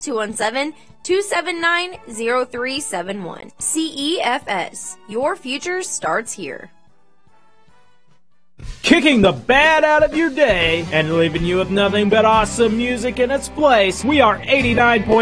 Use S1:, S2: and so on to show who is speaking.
S1: 217-279-0371. CEFS. Your future starts here.
S2: Kicking the bad out of your day and leaving you with nothing but awesome music in its place. We are 89.